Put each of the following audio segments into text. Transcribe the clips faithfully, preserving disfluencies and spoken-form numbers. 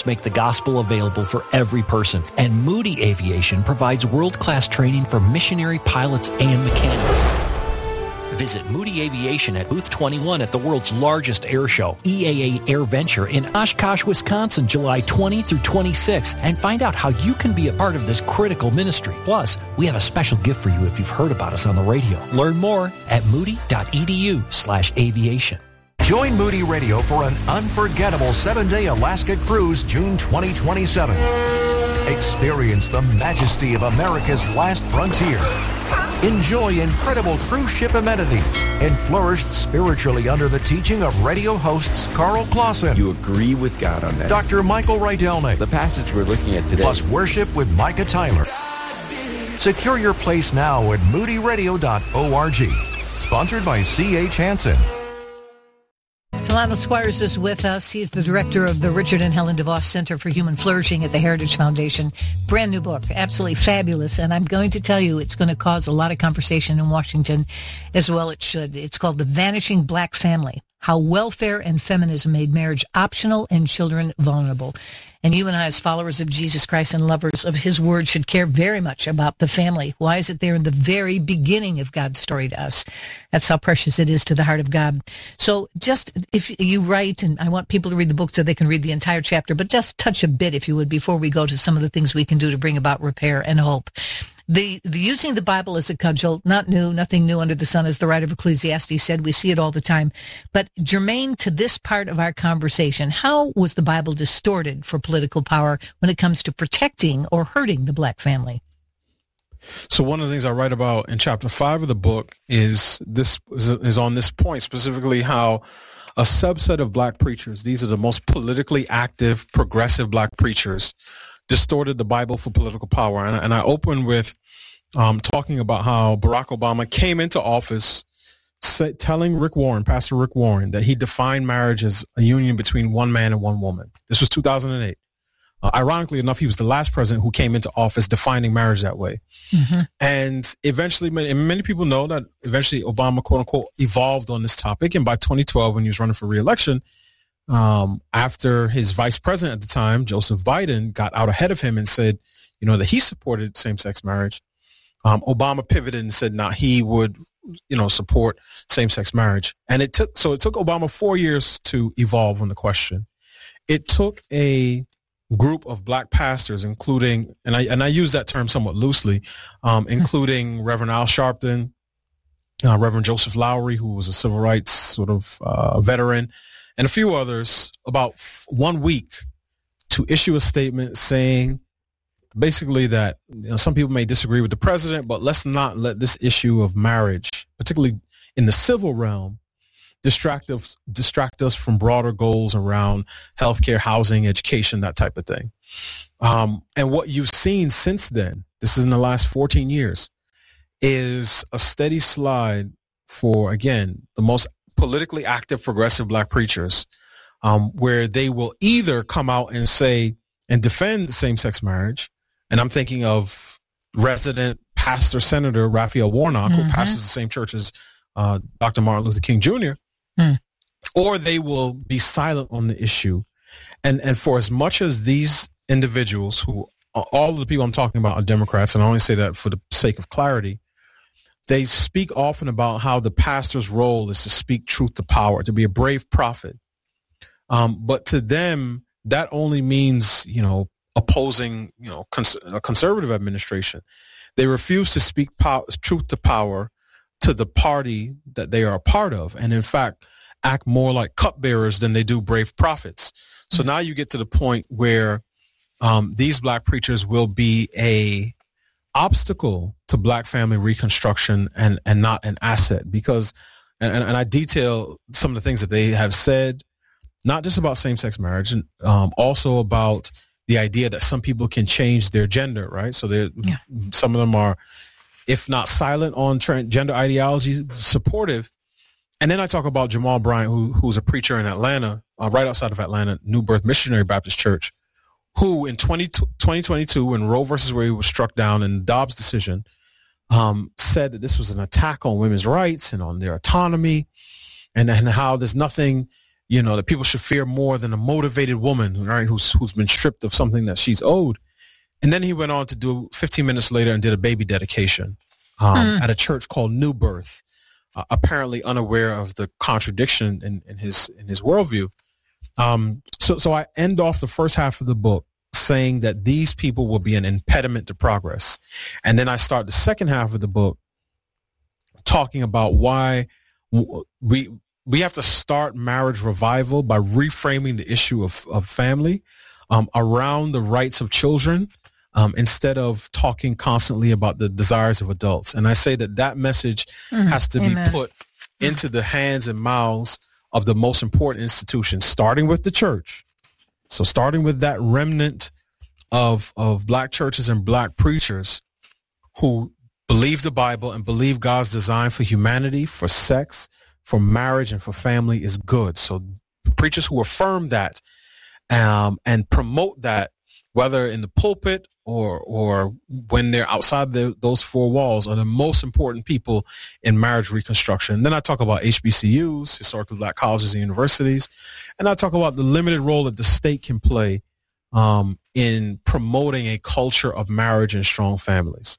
make the gospel available for every person, and Moody Aviation provides world-class training for missionary pilots and mechanics. Visit Moody Aviation at Booth twenty-one at the world's largest air show, E A A Air Venture in Oshkosh, Wisconsin, July twentieth through twenty-sixth, and find out how you can be a part of this critical ministry. Plus, we have a special gift for you if you've heard about us on the radio. Learn more at moody.edu slash aviation. Join Moody Radio for an unforgettable seven-day Alaska cruise June twenty twenty-seven. Experience the majesty of America's last frontier. Enjoy incredible cruise ship amenities and flourish spiritually under the teaching of radio hosts Carl Clausen. You agree with God on that. Doctor Michael Rydelnik. The passage we're looking at today. Plus worship with Micah Tyler. Secure your place now at moody radio dot org. Sponsored by C H Hansen. Delano Squires is with us. He's the director of the Richard and Helen DeVos Center for Human Flourishing at the Heritage Foundation. Brand new book, absolutely fabulous. And I'm going to tell you, it's going to cause a lot of conversation in Washington as well it should. It's called The Vanishing Black Family: How Welfare and Feminism Made Marriage Optional and Children Vulnerable. And you and I, as followers of Jesus Christ and lovers of his word, should care very much about the family. Why is it there in the very beginning of God's story to us? That's how precious it is to the heart of God. So just, if you write, and I want people to read the book so they can read the entire chapter, but just touch a bit, if you would, before we go to some of the things we can do to bring about repair and hope. The, the using the Bible as a cudgel, not new, nothing new under the sun, as the writer of Ecclesiastes said. We see it all the time. But germane to this part of our conversation, how was the Bible distorted for political power when it comes to protecting or hurting the black family? So one of the things I write about in chapter five of the book is this is, is on this point, specifically how a subset of black preachers, these are the most politically active, progressive black preachers, distorted the Bible for political power. And, and I open with um, talking about how Barack Obama came into office say, telling Rick Warren, Pastor Rick Warren, that he defined marriage as a union between one man and one woman. This was two thousand eight. Uh, ironically enough, he was the last president who came into office defining marriage that way. Mm-hmm. And eventually, many, and many people know that eventually Obama, quote unquote, evolved on this topic. And by twenty twelve, when he was running for re-election, Um, after his vice president at the time, Joseph Biden, got out ahead of him and said, you know, that he supported same-sex marriage, um, Obama pivoted and said, nah, he would, you know, support same-sex marriage. And it took, so it took Obama four years to evolve on the question. It took a group of black pastors, including, and I, and I use that term somewhat loosely, um, including Reverend Al Sharpton, uh, Reverend Joseph Lowry, who was a civil rights sort of, uh, veteran, and a few others, about one week to issue a statement saying basically that, you know, some people may disagree with the president, but let's not let this issue of marriage, particularly in the civil realm, distract us, distract us from broader goals around healthcare, housing, education, that type of thing. Um, and what you've seen since then, this is in the last fourteen years, is a steady slide for, again, the most politically active progressive black preachers, um, where they will either come out and say and defend same-sex marriage. And I'm thinking of resident pastor senator Raphael Warnock, mm-hmm. who pastors the same church as uh, Doctor Martin Luther King Junior Mm. Or they will be silent on the issue. And, and for as much as these individuals, who all of the people I'm talking about are Democrats, and I only say that for the sake of clarity, they speak often about how the pastor's role is to speak truth to power, to be a brave prophet. Um, but to them, that only means, you know, opposing, you know, cons- a conservative administration. They refuse to speak pow- truth to power to the party that they are a part of, and in fact, act more like cupbearers than they do brave prophets. So now you get to the point where um, these black preachers will be a obstacle to black family reconstruction and, and not an asset, because, and, and I detail some of the things that they have said, not just about same-sex marriage, and um, also about the idea that some people can change their gender, right? So they're, yeah. some of them are, if not silent on transgender ideology, supportive. And then I talk about Jamal Bryant, who who's a preacher in Atlanta, uh, right outside of Atlanta, New Birth Missionary Baptist Church, who in twenty twenty-two, when Roe versus Wade was struck down in Dobbs' decision, um, said that this was an attack on women's rights and on their autonomy, and, and how there's nothing you know, that people should fear more than a motivated woman, right, who's who's been stripped of something that she's owed. And then he went on to do fifteen minutes later and did a baby dedication um, mm. at a church called New Birth, uh, apparently unaware of the contradiction in, in his in his worldview. Um, so, so I end off the first half of the book saying that these people will be an impediment to progress. And then I start the second half of the book talking about why we we have to start marriage revival by reframing the issue of, of family um, around the rights of children um, instead of talking constantly about the desires of adults. And I say that that message mm, has to amen. be put into the hands and mouths of the most important institutions, starting with the church. So starting with that remnant of of black churches and black preachers who believe the Bible and believe God's design for humanity, for sex, for marriage, and for family is good. So preachers who affirm that um, and promote that, whether in the pulpit or or when they're outside the, those four walls, are the most important people in marriage reconstruction. And then I talk about H B C Us, historically black colleges and universities, and I talk about the limited role that the state can play um, in promoting a culture of marriage and strong families.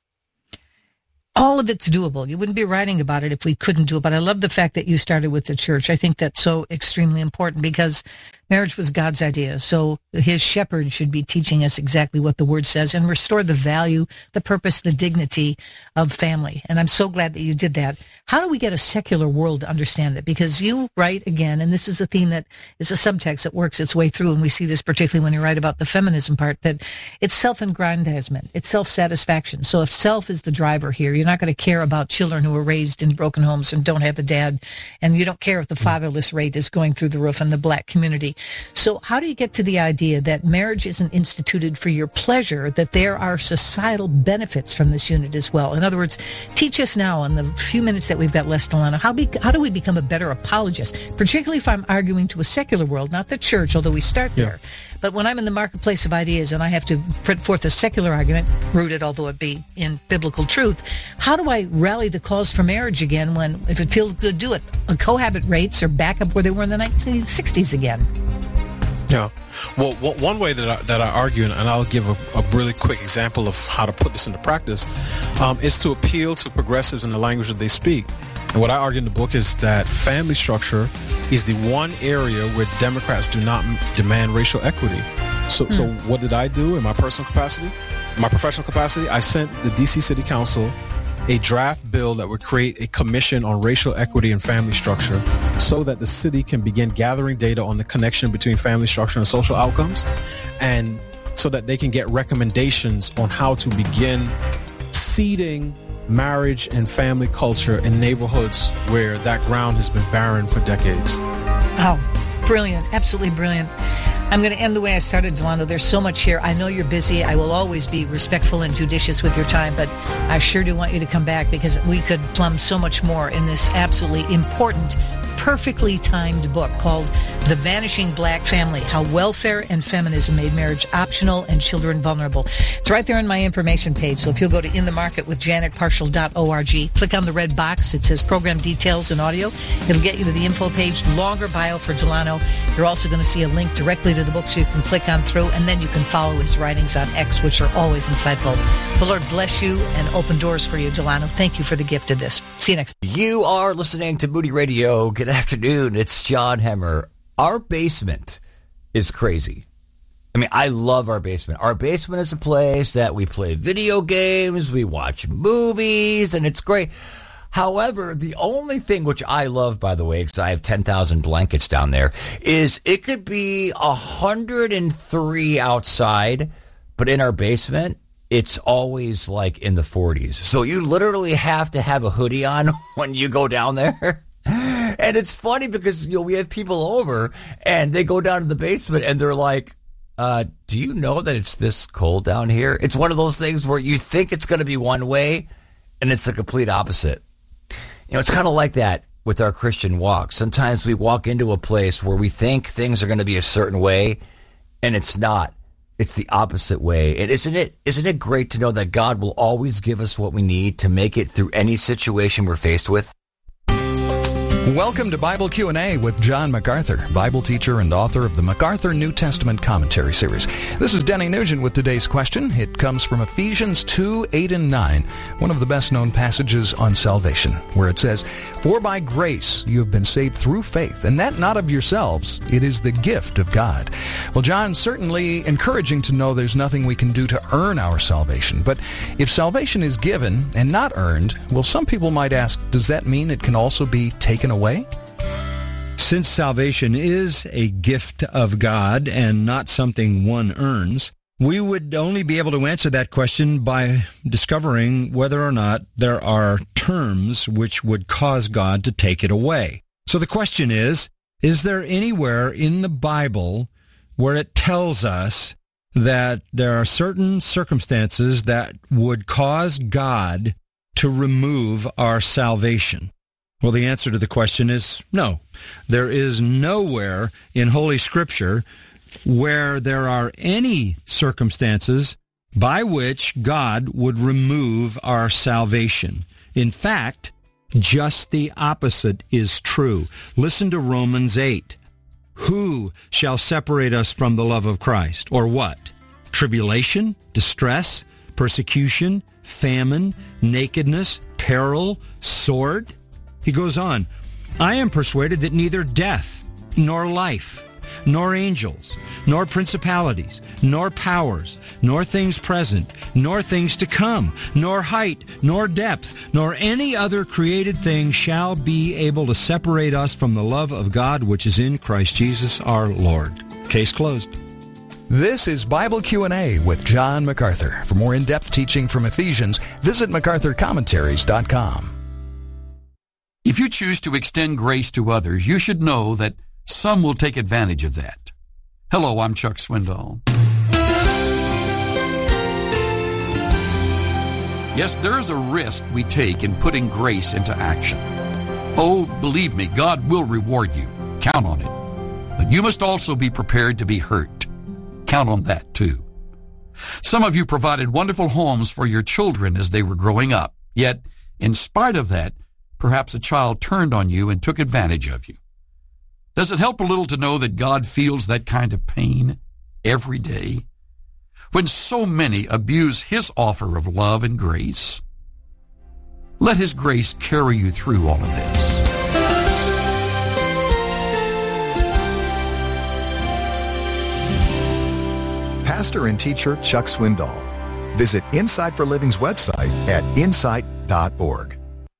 All of it's doable. You wouldn't be writing about it if we couldn't do it. But I love the fact that you started with the church. I think that's so extremely important because marriage was God's idea. So his shepherd should be teaching us exactly what the word says and restore the value, the purpose, the dignity of family. And I'm so glad that you did that. How do we get a secular world to understand that? Because you write again, and this is a theme that is a subtext that works its way through, and we see this particularly when you write about the feminism part, that it's self-aggrandizement, it's self-satisfaction. So if self is the driver here, you're not going to care about children who are raised in broken homes and don't have a dad, and you don't care if the fatherless rate is going through the roof in the black community. So how do you get to the idea that marriage isn't instituted for your pleasure, that there are societal benefits from this unit as well? In other words, teach us now in the few minutes that we've got left, Delano, how, be, how do we become a better apologist, particularly if I'm arguing to a secular world, not the church, although we start yeah. there. But when I'm in the marketplace of ideas and I have to put forth a secular argument, rooted, although it be in biblical truth, how do I rally the cause for marriage again when, if it feels good, do it? Cohabit rates are back up where they were in the nineteen sixties again. Yeah. Well, one way that I, that I argue, and I'll give a, a really quick example of how to put this into practice, um, is to appeal to progressives in the language that they speak. And what I argue in the book is that family structure is the one area where Democrats do not m- demand racial equity. So, mm. so what did I do in my personal capacity? In my professional capacity, I sent the D C City Council a draft bill that would create a commission on racial equity and family structure so that the city can begin gathering data on the connection between family structure and social outcomes, and so that they can get recommendations on how to begin seeding marriage and family culture in neighborhoods where that ground has been barren for decades. Oh, brilliant. Absolutely brilliant. I'm going to end the way I started, Delano. There's so much here. I know you're busy. I will always be respectful and judicious with your time, but I sure do want you to come back because we could plumb so much more in this absolutely important, perfectly timed book called The Vanishing Black Family, How Welfare and Feminism Made Marriage Optional and Children Vulnerable. It's right there on my information page. So if you'll go to in the market with janet partial dot org, click on the red box. It says program details and audio. It'll get you to the info page, longer bio for Delano. You're also going to see a link directly to the book so you can click on through, and then you can follow his writings on X, which are always insightful. The Lord bless you and open doors for you, Delano. Thank you for the gift of this. See you next time. You are listening to Moody Radio. Good afternoon. It's John Hemmer. Our basement is crazy. I mean, I love our basement. Our basement is a place that we play video games, we watch movies, and it's great. However, the only thing which I love, by the way, because I have ten thousand blankets down there, is it could be one hundred three outside, but in our basement, it's always like in the forties. So you literally have to have a hoodie on when you go down there. And it's funny because, you know, we have people over and they go down to the basement and they're like, uh, do you know that it's this cold down here? It's one of those things where you think it's going to be one way and it's the complete opposite. You know, it's kind of like that with our Christian walk. Sometimes we walk into a place where we think things are going to be a certain way and it's not. It's the opposite way. And isn't it, isn't it great to know that God will always give us what we need to make it through any situation we're faced with? Welcome to Bible Q and A with John MacArthur, Bible teacher and author of the MacArthur New Testament Commentary Series. This is Denny Nugent with today's question. It comes from Ephesians two, eight, and nine, one of the best-known passages on salvation, where it says, "For by grace you have been saved through faith, and that not of yourselves, it is the gift of God." Well, John, certainly encouraging to know there's nothing we can do to earn our salvation. But if salvation is given and not earned, well, some people might ask, does that mean it can also be taken away? Way? Since salvation is a gift of God and not something one earns, we would only be able to answer that question by discovering whether or not there are terms which would cause God to take it away. So the question is, is there anywhere in the Bible where it tells us that there are certain circumstances that would cause God to remove our salvation? Well, the answer to the question is no. There is nowhere in Holy Scripture where there are any circumstances by which God would remove our salvation. In fact, just the opposite is true. Listen to Romans eight. Who shall separate us from the love of Christ? Or what? Tribulation, distress, persecution, famine, nakedness, peril, sword? He goes on, I am persuaded that neither death, nor life, nor angels, nor principalities, nor powers, nor things present, nor things to come, nor height, nor depth, nor any other created thing shall be able to separate us from the love of God which is in Christ Jesus our Lord. Case closed. This is Bible Q and A with John MacArthur. For more in-depth teaching from Ephesians, visit macarthur commentaries dot com. If you choose to extend grace to others, you should know that some will take advantage of that. Hello, I'm Chuck Swindoll. Yes, there is a risk we take in putting grace into action. Oh, believe me, God will reward you. Count on it. But you must also be prepared to be hurt. Count on that, too. Some of you provided wonderful homes for your children as they were growing up. Yet, in spite of that, perhaps a child turned on you and took advantage of you. Does it help a little to know that God feels that kind of pain every day? When so many abuse His offer of love and grace, let His grace carry you through all of this. Pastor and teacher Chuck Swindoll. Visit Insight for Living's website at insight dot org.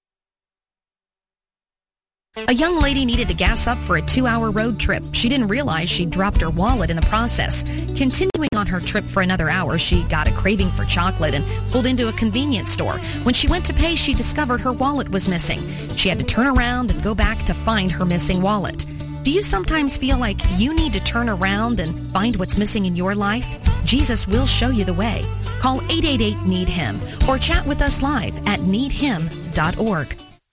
A young lady needed to gas up for a two-hour road trip. She didn't realize she'd dropped her wallet in the process. Continuing on her trip for another hour, she got a craving for chocolate and pulled into a convenience store. When she went to pay, she discovered her wallet was missing. She had to turn around and go back to find her missing wallet. Do you sometimes feel like you need to turn around and find what's missing in your life? Jesus will show you the way. Call eight eight eight, need him or chat with us live at need him dot org.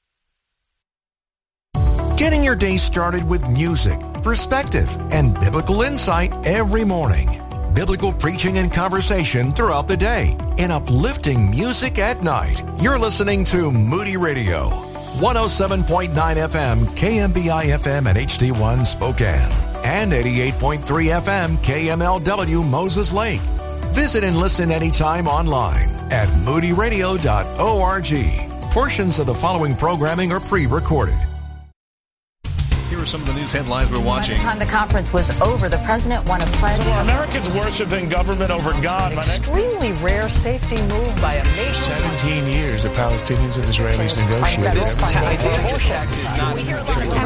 Getting your day started with music, perspective, and biblical insight every morning. Biblical preaching and conversation throughout the day. And uplifting music at night. You're listening to Moody Radio. one oh seven point nine F M, K M B I F M and H D one Spokane. And eighty-eight point three F M, K M L W Moses Lake. Visit and listen anytime online at moody radio dot org. Portions of the following programming are pre-recorded. Here are some of the news headlines we're watching. By the time the conference was over, the president won a pledge. So are Americans worshiping government over God? An extremely rare safety move by a nation. Seventeen years the Palestinians and Israelis negotiated. This tax is not. We hear a lot of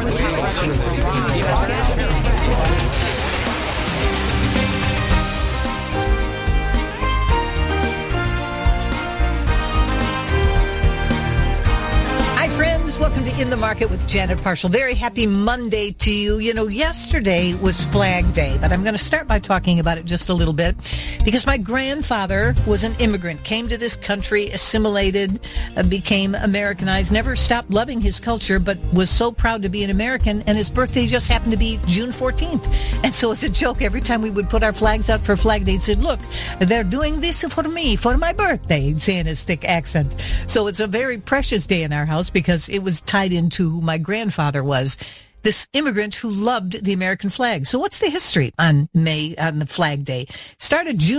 advertising. Welcome to In the Market with Janet Parshall. Very happy Monday to you. You know, yesterday was Flag Day, but I'm going to start by talking about it just a little bit because my grandfather was an immigrant, came to this country, assimilated, uh, became Americanized, never stopped loving his culture, but was so proud to be an American, and his birthday just happened to be June fourteenth. And so as a joke, every time we would put our flags out for Flag Day, he'd say, look, they're doing this for me, for my birthday, he'd say in his thick accent. So it's a very precious day in our house because it was tied right into who my grandfather was, this immigrant who loved the American flag. So what's the history on May, on the Flag Day? Started June